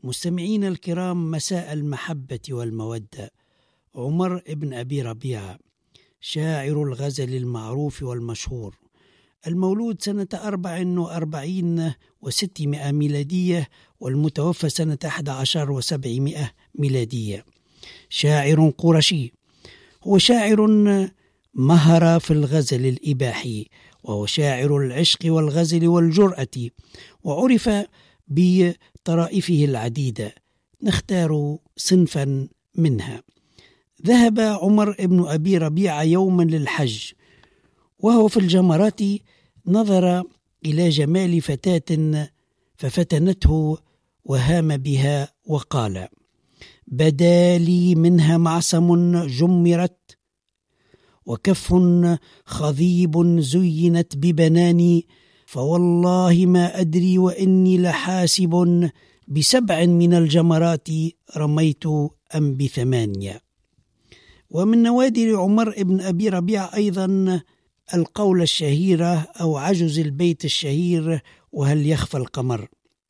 مستمعين الكرام، مساء المحبة والمودة. عمر بن أبي ربيعة شاعر الغزل المعروف والمشهور، المولود سنة 44 و600 ميلادية، والمتوفى سنة 11 و700 ميلادية. شاعر قرشي، هو شاعر مهر في الغزل الإباحي، وهو شاعر العشق والغزل والجرأة، وعرف بطرائفه العديدة، نختار صنفا منها. ذهب عمر بن أبي ربيعة يوما للحج، وهو في الجمرات نظر إلى جمال فتاة ففتنته وهام بها وقال: بدا لي منها معصم جمرت، وكف خضيب زينت ببناني، فوالله ما أدري وإني لحاسب ب7 من الجمرات رميت أم ب8. ومن نوادر عمر بن أبي ربيعة أيضا القول الشهيرة أو عجز البيت الشهير: وهل يخفى القمر.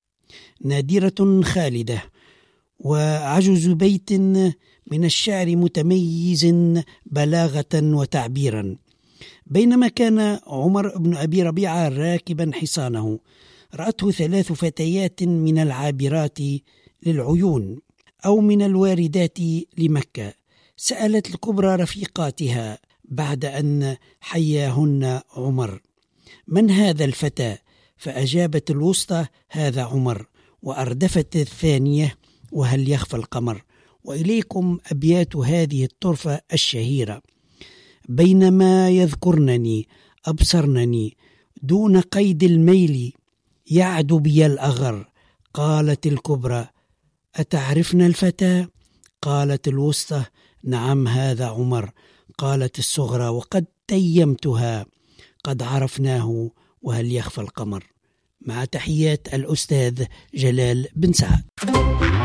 نادرة خالدة، وعجز بيت من الشعر متميز بلاغة وتعبيرا. بينما كان عمر بن أبي ربيعة راكبا حصانه، رأته 3 فتيات من العابرات للعيون أو من الواردات لمكة. سألت الكبرى رفيقاتها بعد أن حياهن عمر: من هذا الفتى؟ فأجابت الوسطى: هذا عمر. وأردفت الثانية: وهل يخفى القمر. وإليكم أبيات هذه الطرفة الشهيرة: بينما يذكرنني أبصرنني دون قيد الميل، يعد بي الأغر. قالت الكبرى: أتعرفن الفتى؟ قالت الوسطى: نعم، هذا عمر. قالت الصغرى: وقد تيمتها، قد عرفناه، وهل يخفى القمر. مع تحيات الأستاذ جلال بن سعد.